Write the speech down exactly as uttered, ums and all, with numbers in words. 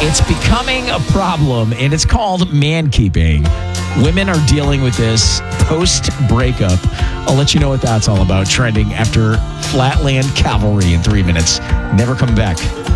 It's becoming a problem, and it's called man-keeping. Women are dealing with this post-breakup. I'll let you know what that's all about. Trending after Flatland Cavalry in three minutes. Never coming back.